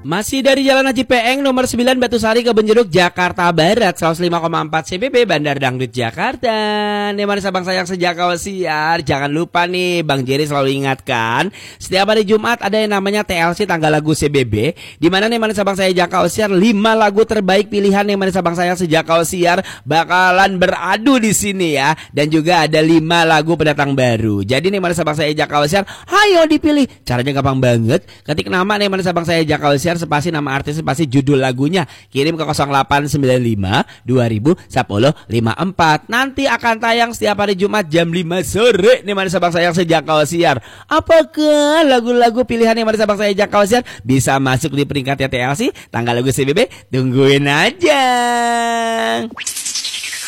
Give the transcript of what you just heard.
Masih dari Jalan Haji Peeng nomor 9 Batusari Kebonjeruk Jakarta Barat 105,4 CBB Bandar Dangdut Jakarta. Nih manis abang sayang sejak awal siar. Jangan lupa nih Bang Jerry selalu ingatkan, setiap hari Jumat ada yang namanya TLC tanggal lagu CBB, di mana nih manis abang saya sejak awal siar 5 lagu terbaik pilihan nih manis abang sayang sejak awal siar bakalan beradu di sini ya. Dan juga ada 5 lagu pendatang baru. Jadi nih manis abang saya sejak awal siar, ayo dipilih. Caranya gampang banget. Ketik nama nih manis abang saya sejak awal siar, spasi nama artis, spasi judul lagunya, kirim ke 0895 2000 10 54. Nanti akan tayang setiap hari Jumat jam 5 sore nih manis abang sayang sejak awal siar. Apakah lagu-lagu pilihan yang manis abang saya sejak awal siar bisa masuk di peringkatnya TLC tanggal lagu CBB? Tungguin aja.